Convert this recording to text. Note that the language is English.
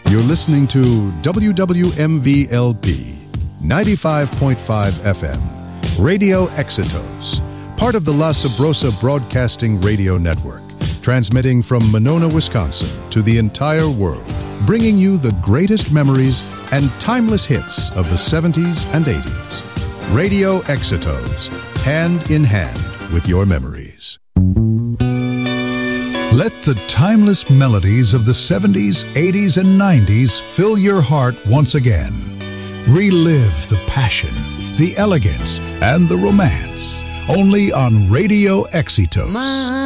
You're listening to WWMV-LP 95.5 FM, Radio Exitos, part of the La Sabrosa Broadcasting Radio Network, transmitting from Monona, Wisconsin to the entire world, bringing you the greatest memories and timeless hits of the 70s and 80s. Radio Exitos, hand in hand with your memories. Let the timeless melodies of the 70s, 80s, and 90s fill your heart once again. Relive the passion, the elegance, and the romance. Only on Radio Exitos.